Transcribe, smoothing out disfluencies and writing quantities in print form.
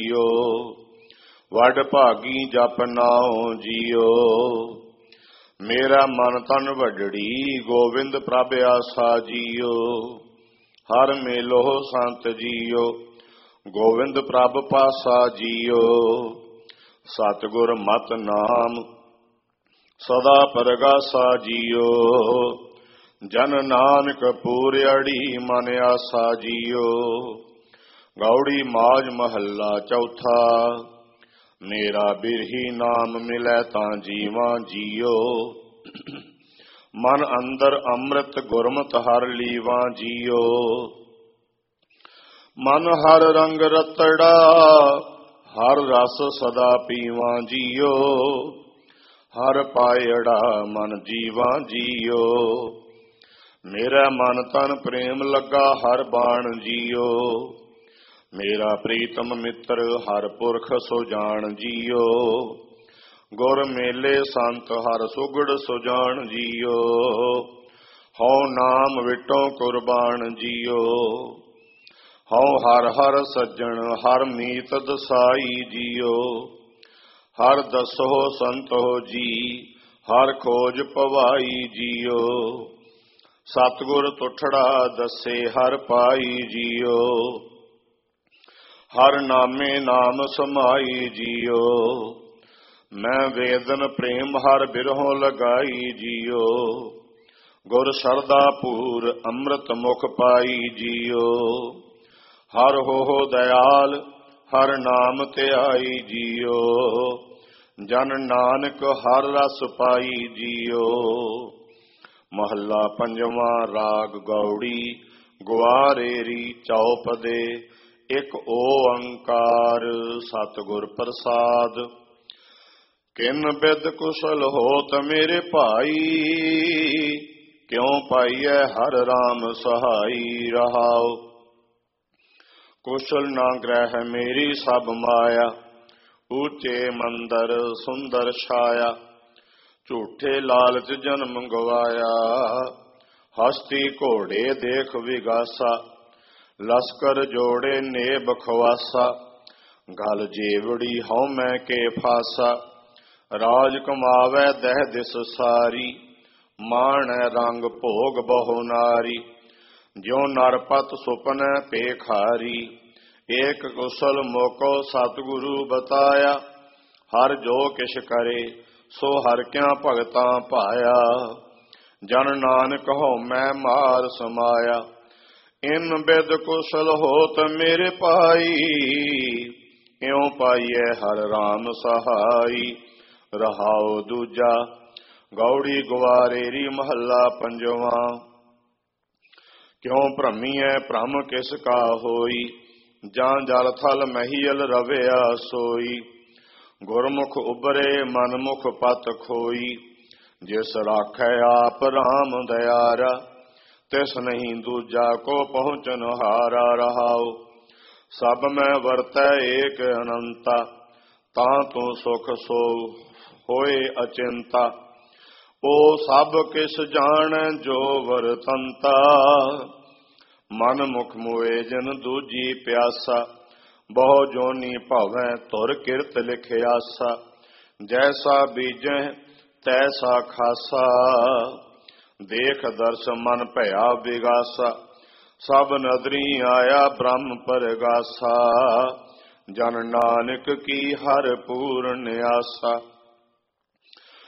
JIO. ਵਡ ਭਾਗੀ ਜਪ ਨਾਉ ਜੀਓ। ਮੇਰਾ ਮਨ ਤਨ ਵਡੜੀ ਗੋਬਿੰਦ ਪ੍ਰਭ ਆਸਾ ਜੀਓ। ਹਰ ਮੇਲੋ ਸੰਤ ਜੀਓ ਗੋਬਿੰਦ ਪ੍ਰਭ ਪਾਸਾ ਜੀਓ। ਸਤਿਗੁਰ ਮਤਿ ਨਾਮ ਸਦਾ ਪਰਗਾਸਾ ਜੀਓ। ਜਨ ਨਾਨਕ ਪੂਰਿਆੜੀ ਮਨ ਆਸਾ ਜੀਓ। ਗੌੜੀ ਮਾਝ ਮਹੱਲਾ ਚੌਥਾ। ਮੇਰਾ ਬਿਰਹੀ ਨਾਮ ਮਿਲੈ ਤਾਂ ਜੀਵਾਂ ਜੀਓ। ਮਨ ਅੰਦਰ ਅੰਮ੍ਰਿਤ ਗੁਰਮਤਿ ਹਰ ਲੀਵਾਂ ਜੀਓ। ਮਨ ਹਰ ਰੰਗ ਰਤੜਾ ਹਰ ਰਸ ਸਦਾ ਪੀਵਾਂ ਜੀਓ। ਹਰ ਪਾਇੜਾ ਮਨ ਜੀਵਾਂ ਜੀਓ। ਮੇਰਾ ਮਨ ਤਨ ਪ੍ਰੇਮ ਲੱਗਾ ਹਰ ਬਾਣ ਜੀਓ। ਮੇਰਾ ਪ੍ਰੀਤਮ ਮਿੱਤਰ ਹਰ ਪੁਰਖ ਸੋ ਜਾਣ ਜੀਓ। ਗੁਰ ਮੇਲੇ ਸੰਤ ਹਰ ਸੁਗੜ ਸੁਜਾਨ ਜੀਓ। ਹਉ ਨਾਮ ਵਿਟੋ ਕੁਰਬਾਨ ਜੀਓ। ਹਉ ਹਰ ਹਰ ਸੱਜਣ ਹਰ ਮੀਤ ਦਸਾਈ ਜੀਓ। ਹਰ ਦਸੋ ਸੰਤੋ ਜੀ ਹਰ ਖੋਜ ਪਵਾਈ ਜੀਓ। ਸਤਿਗੁਰ ਤੁਠੜਾ ਦਸੇ ਹਰ ਪਾਈ ਜੀਓ। ਹਰ ਨਾਮੇ ਨਾਮ ਸਮਾਈ ਜੀਓ। ਮੈਂ ਵੇਦਨ ਪ੍ਰੇਮ ਹਰ ਬਿਰਹੋਂ ਲਗਾਈ ਜੀਓ। ਗੁਰ ਸਰਦਾ ਪੂਰ ਅੰਮ੍ਰਿਤ ਮੁਖ ਪਾਈ ਜੀਓ। ਹਰ ਹੋ ਦਇਆਲ ਹਰ ਨਾਮ ਧਿਆਈ ਜੀਓ। ਜਨ ਨਾਨਕ ਹਰ ਰਸ ਪਾਈ ਜੀਓ। ਮਹੱਲਾ ਪੰਜਵਾਂ। ਰਾਗ ਗੌੜੀ ਗੁਆਰੇਰੀ ਚੌਪਦੇ। ਇਕ ਓੰਕਾਰ ਸਤਿਗੁਰ ਪ੍ਰਸਾਦ। ਕਿਨ ਬਿਦ ਕੁਸ਼ਲ ਹੋਤ ਮੇਰੇ ਭਾਈ। ਕਿਉ ਪਾਈਐ ਹਰ ਰਾਮ ਸਹਾਈ ਰਹਾਉ। ਕੁਸ਼ਲ ਨਾ ਗ੍ਰਹਿ ਮੇਰੀ ਸਭ ਮਾਇਆ। ਉੱਚੇ ਮੰਦਰ ਸੁੰਦਰ ਛਾਇਆ। ਝੂਠੇ ਲਾਲਚ ਜਨਮ ਗਵਾਇਆ। ਹਸਤੀ ਘੋੜੇ ਦੇਖ ਵਿਗਾਸਾ। ਲਸਕਰ ਜੋੜੇ ਨੇਬ ਖਵਾਸਾ। ਗਲ ਜੇਵੜੀ ਹਉਮੈ ਕੇ ਫਾਸਾ। ਰਾਜ ਕਮਾਵੈ ਦਹਿ ਦਿਸ ਸਾਰੀ। ਮਾਣੈ ਰੰਗ ਭੋਗ ਬਹੁ ਨਾਰੀ। ਜਿਉ ਨਰਪਤ ਸੁਪਨੈ ਪੇਖਾਰੀ। ਏਕ ਕੁਸ਼ਲ ਮੋਕੋ ਸਤਿਗੁਰੂ ਬਤਾਇਆ। ਹਰ ਜੋ ਕਿਛ ਕਰੇ ਸੋ ਹਰ ਕਿਆ ਭਗਤਾਂ ਭਾਇਆ। ਜਨ ਨਾਨਕ ਹਉਮੈ ਮਾਰ ਸਮਾਇਆ। ਇਨ ਬਿਦ ਕੁਸ਼ਲ ਹੋਤ ਮੇਰੇ ਭਾਈ। ਇਉ ਪਾਈਐ ਹਰ ਰਾਮ ਸਹਾਈ ਰਹਾਉ ਦੂਜਾ। ਗੌੜੀ ਗੁਆਰੇਰੀ ਮਹੱਲਾ ਪੰਜਵਾਂ। ਕਿਉ ਭ੍ਰਮੀਐ ਭ੍ਰਮ ਕਿਸ ਕਾ ਹੋਈ। ਜਾਂ ਜਲ ਥਲ ਮਹੀਲ ਰਵਿਆ ਸੋਈ। ਗੁਰਮੁਖ ਉਬਰੇ ਮਨਮੁਖ ਪਤ ਖੋਈ। ਜਿਸ ਰਾਖੈ ਆਪ ਰਾਮ ਦਇਆਰਾ। ਤਿਸ ਨਹੀਂ ਦੂਜਾ ਕੋ ਪਹੁੰਚਨ ਹਾਰਾ ਰਹਾਉ। ਸਭ ਮੈਂ ਵਰਤੈ ਏਕ ਅਨੰਤਾ। ਤਾਂ ਤੂੰ ਸੁਖ ਸੋ ਹੋਏ ਅਚਿੰਤਾ। ਉਹ ਸਭ ਕਿਸ ਜਾਣੈ ਜੋ ਵਰਤੰਤਾ। ਮਨ ਮੁਖ ਮੋਏ ਜਨ ਦੂਜੀ ਪਿਆਸਾ। ਬਹੁ ਜੋਨੀ ਭਾਵੈ ਧੁਰ ਕਿਰਤ ਲਿਖਿਆਸਾ। ਜੈਸਾ ਬੀਜੈ ਤੈਸਾ ਖਾਸਾ। ਦੇਖ ਦਰਸ ਮਨ ਭਇਆ ਵਿਗਾਸਾ। ਸਭ ਨਦਰੀ ਆਇਆ ਬ੍ਰਹਮ ਪਰਗਾਸਾ। ਜਨ ਨਾਨਕ ਕੀ ਹਰ ਪੂਰਨ ਆਸਾ।